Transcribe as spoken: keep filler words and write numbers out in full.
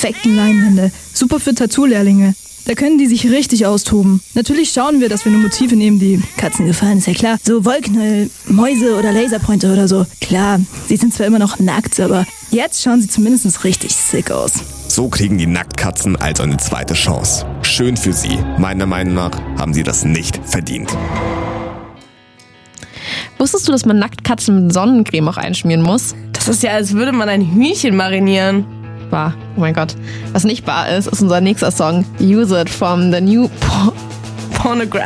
perfekten Leinwände. Super für Tattoo-Lehrlinge. Da können die sich richtig austoben. Natürlich schauen wir, dass wir nur Motive nehmen, die Katzen gefallen, ist ja klar. So Wollknäuel, Mäuse oder Laserpointer oder so. Klar, sie sind zwar immer noch nackt, aber jetzt schauen sie zumindest richtig sick aus. So kriegen die Nacktkatzen also eine zweite Chance. Schön für sie. Meiner Meinung nach haben sie das nicht verdient. Wusstest du, dass man Nacktkatzen mit Sonnencreme auch einschmieren muss? Das ist ja, als würde man ein Hühnchen marinieren. Bar. Oh mein Gott. Was nicht bar ist, ist unser nächster Song. Use It from the New Por- Pornography.